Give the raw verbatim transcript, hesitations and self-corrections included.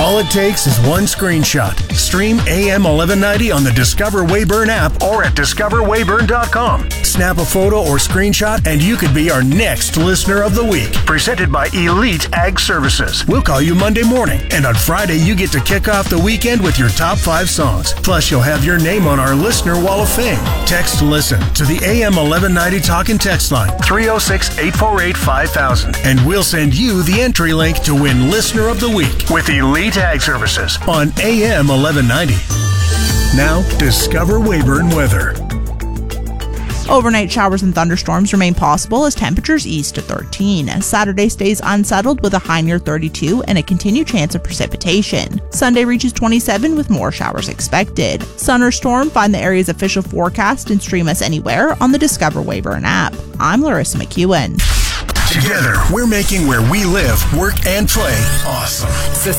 All it takes is one screenshot. Stream A M eleven ninety on the Discover Weyburn app or at discover weyburn dot com. Snap a photo or screenshot and you could be our next Listener of the Week. Presented by Elite Ag Services. We'll call you Monday morning, and on Friday you get to kick off the weekend with your top five songs. Plus, you'll have your name on our Listener Wall of Fame. Text LISTEN to the A M eleven ninety Talk and Text line three oh six, eight four eight, five thousand, and we'll send you the entry link to win Listener of the Week with Elite Ag Services on A M eleven ninety. Now, Discover Weyburn weather. Overnight showers and thunderstorms remain possible as temperatures ease to thirteen. Saturday stays unsettled with a high near thirty-two and a continued chance of precipitation. Sunday reaches twenty-seven with more showers expected. Sun or storm, find the area's official forecast and stream us anywhere on the Discover Weyburn app. I'm Larissa McEwen. Together, we're making where we live, work, and play awesome.